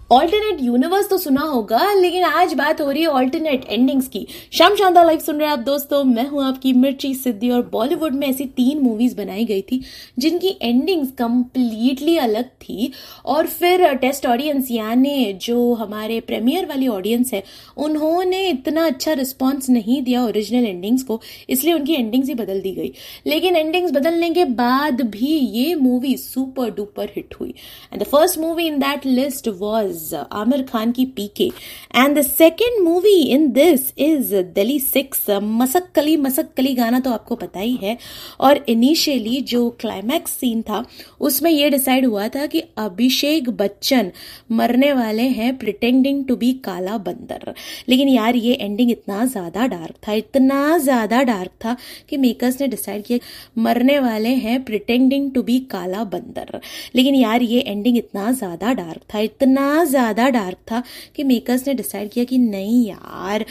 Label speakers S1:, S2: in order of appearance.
S1: Alternate universe तो सुना होगा, लेकिन आज बात हो रही है ऑल्टरनेट एंडिंग्स की। शाम शानदार लाइव सुन रहे हैं आप दोस्तों, मैं हूं आपकी मिर्ची सिद्धि। और बॉलीवुड में ऐसी 3 मूवीज बनाई गई थी जिनकी एंडिंग्स कंप्लीटली अलग थी। और फिर टेस्ट ऑडियंस यानी जो हमारे प्रीमियर वाली ऑडियंस है, उन्होंने इतना अच्छा रिस्पॉन्स नहीं दिया ओरिजिनल एंडिंग्स को, इसलिए उनकी एंडिंग्स ही बदल दी गई। लेकिन एंडिंग्स बदलने के बाद भी ये मूवी सुपर डुपर हिट हुई। And the first movie in that list was Aamir Khan की पीके, and the second movie in this is Delhi 6। मसक कली गाना तो आपको पता ही है। और इनिशियली जो क्लाइमैक्स सीन था उसमें यह डिसाइड हुआ था कि अभिषेक बच्चन मरने वाले हैं प्रिटेंडिंग टू बी काला बंदर। लेकिन यार ये एंडिंग इतना ज्यादा डार्क था कि मेकर्स ने डिसाइड किया मरने वाले हैं प्रिटेंडिंग टू बी काला बंदर। लेकिन यार ये एंडिंग इतना ज्यादा डार्क था कि मेकर्स ने डिसाइड किया कि नहीं यार,